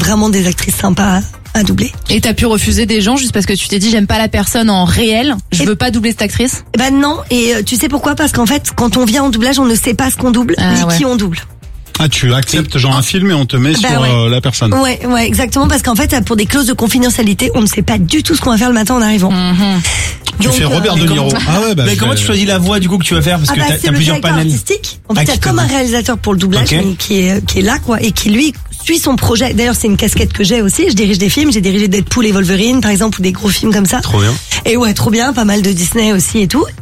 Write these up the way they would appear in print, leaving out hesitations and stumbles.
vraiment des actrices sympas à doubler. Et t'as pu refuser des gens juste parce que tu t'es dit j'aime pas la personne en réel, je veux pas doubler cette actrice? Ben non, et tu sais pourquoi? Parce qu'en fait, quand on vient en doublage, on ne sait pas ce qu'on double, ni qui on double. Ah, tu acceptes genre un film et on te met sur la personne. Ouais, exactement, parce qu'en fait, pour des clauses de confidentialité, on ne sait pas du tout ce qu'on va faire le matin en arrivant. Tu fais Robert De Niro. Mais comment tu choisis la voix du coup que tu vas faire? Parce que t'as plusieurs panels. Artistique. En fait, il y a comme un réalisateur pour le doublage qui est là, quoi, et qui lui suit son projet. D'ailleurs, c'est une casquette que j'ai aussi. Je dirige des films. J'ai dirigé Deadpool et Wolverine, par exemple, ou des gros films comme ça. Trop bien. Et ouais, trop bien. Pas mal de Disney aussi et tout.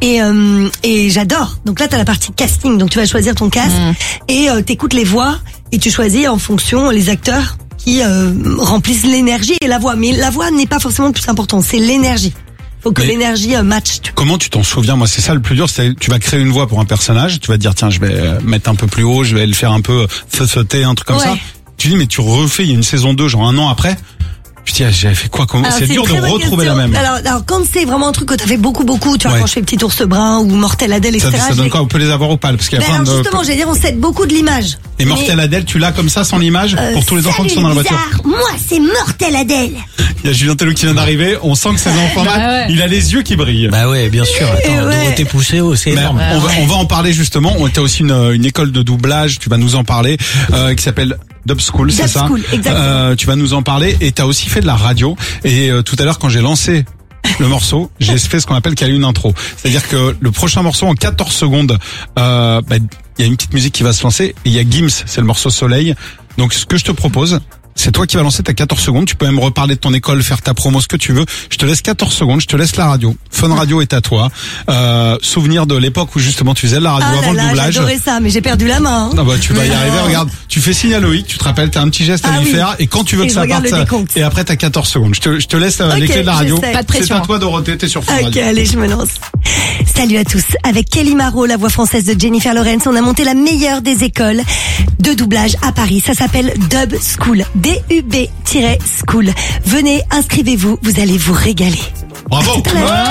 Et j'adore. Donc là, t'as la partie casting. Donc tu vas choisir ton cast et t'écoutes les voix et tu choisis en fonction les acteurs qui remplissent l'énergie et la voix. Mais la voix n'est pas forcément le plus important. C'est l'énergie. Faut que l'énergie match. Comment tu t'en souviens? Moi, c'est ça le plus dur. C'est tu vas créer une voix pour un personnage. Tu vas te dire tiens, je vais mettre un peu plus haut, je vais le faire un peu sauter, un truc comme ça. Tu dis mais tu refais, il y a une saison 2, genre un an après. Je dis j'avais fait quoi? Comment? C'est dur de retrouver la même. Alors quand c'est vraiment un truc que t'as fait beaucoup, tu vois, quand je fais Petit Ours Brun ou Mortel Adèle, etc. Ça donne quoi? On peut les avoir ou pas? Parce qu'il y a alors justement, j'allais dire, on s'aide beaucoup de l'image. Et Mortel Adèle, tu l'as comme ça, sans l'image, pour tous les enfants qui sont dans la voiture. Moi, c'est Mortel Adèle. Il y a Julien Tello qui vient d'arriver. On sent que c'est un format. Il a les yeux qui brillent. Bah ouais, bien sûr. Attends, Dorothée Pousseau, c'est énorme. On va en parler justement. On était aussi une école de doublage. Tu vas nous en parler, qui s'appelle Dub School, c'est ça? Exactement. Tu vas nous en parler. Et t'as aussi fait de la radio. Et tout à l'heure, quand j'ai lancé le morceau, j'ai fait ce qu'on appelle qu'il y a une intro. C'est-à-dire que le prochain morceau, en 14 secondes, il y a une petite musique qui va se lancer. Et il y a Gims, c'est le morceau Soleil. Donc ce que je te propose, c'est toi qui vas lancer ta 14 secondes. Tu peux même reparler de ton école, faire ta promo, ce que tu veux. Je te laisse 14 secondes, je te laisse la radio. Fun Radio est à toi. Souvenir de l'époque où justement tu faisais de la radio avant le doublage. J'adorais ça, mais j'ai perdu la main. Non, tu vas y arriver. Regarde, tu fais signe à Loïc, tu te rappelles, t'as un petit geste à lui faire, et quand tu veux que ça parte, et après t'as 14 secondes. Je te laisse les clés de la radio. Pas de pression. C'est à toi, Dorothée, t'es sur Fun Radio. Ok, allez, je me lance. Salut à tous. Avec Kelly Marot, la voix française de Jennifer Lawrence, on a monté la meilleure des écoles de doublage à Paris. Ça s'appelle Dub School. DUB-School. Venez, inscrivez-vous, vous allez vous régaler. Bravo.